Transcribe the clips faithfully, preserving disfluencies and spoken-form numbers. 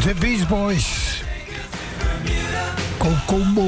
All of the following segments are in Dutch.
The Beach Boys. Kokomo.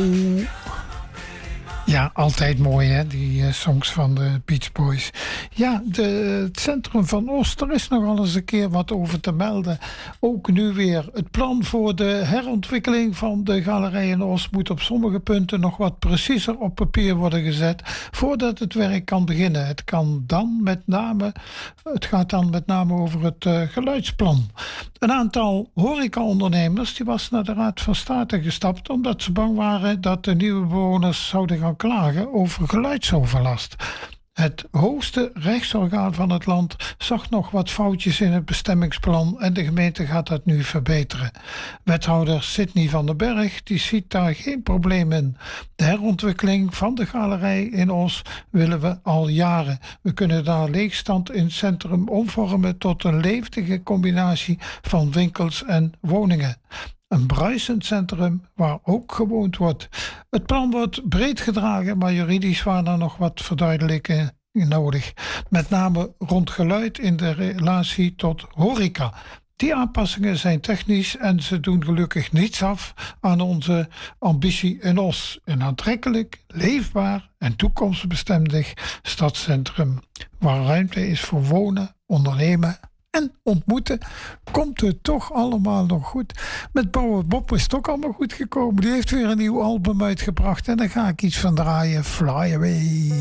Ja, altijd mooi hè, die uh, songs van de Beach Boys. Ja, de, het centrum van Oost, er is nog wel eens een keer wat over te melden. Ook nu weer. Het plan voor de herontwikkeling van de galerij in Oost moet op sommige punten nog wat preciezer op papier worden gezet voordat het werk kan beginnen. Het kan dan met name, het gaat dan met name over het uh, geluidsplan. Een aantal horecaondernemers die was naar de Raad van State gestapt omdat ze bang waren dat de nieuwe bewoners zouden gaan klagen over geluidsoverlast. Het hoogste rechtsorgaan van het land zag nog wat foutjes in het bestemmingsplan en de gemeente gaat dat nu verbeteren. Wethouder Sidney van den Berg die ziet daar geen probleem in. De herontwikkeling van de galerij in Os willen we al jaren. We kunnen daar leegstand in het centrum omvormen tot een levendige combinatie van winkels en woningen. Een bruisend centrum waar ook gewoond wordt. Het plan wordt breed gedragen, maar juridisch waren er nog wat verduidelijkingen nodig. Met name rond geluid in de relatie tot horeca. Die aanpassingen zijn technisch en ze doen gelukkig niets af aan onze ambitie in Os. Een aantrekkelijk, leefbaar en toekomstbestendig stadscentrum. Waar ruimte is voor wonen, ondernemen en ontmoeten, komt het toch allemaal nog goed. Met Bouwer Bob is het ook allemaal goed gekomen. Die heeft weer een nieuw album uitgebracht en daar ga ik iets van draaien. Fly Away.